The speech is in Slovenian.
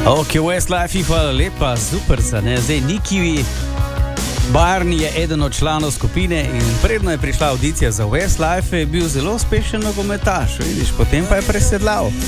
Ok, Westlife, hvala lepa, super za ne. Zdaj, Niki Barney je eden od članov skupine in predno je prišla audicija za Westlife, je bil zelo uspešen nogometaš, vidiš, potem pa je presedlal.